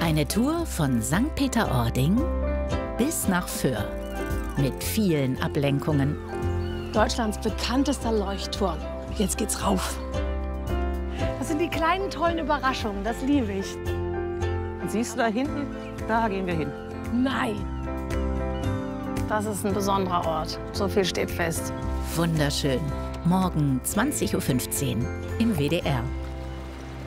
Eine Tour von St. Peter-Ording bis nach Föhr. Mit vielen Ablenkungen. Deutschlands bekanntester Leuchtturm. Jetzt geht's rauf. Das sind die kleinen, tollen Überraschungen. Das liebe ich. Und siehst du da hinten? Da gehen wir hin. Nein. Das ist ein besonderer Ort. So viel steht fest. Wunderschön. Morgen 20:15 Uhr im WDR.